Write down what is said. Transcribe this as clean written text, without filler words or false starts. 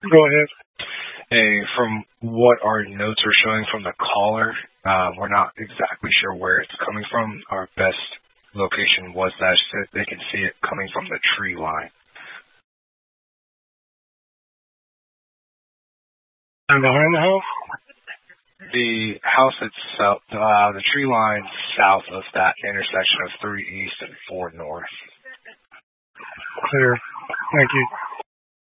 Go ahead. Hey, from what our notes are showing from the caller, we're not exactly sure where it's coming from. Our best location was that they can see it coming from the tree line. And behind the house? The house itself, the tree line south of that intersection of 3 East and 4 North. Clear. Thank you.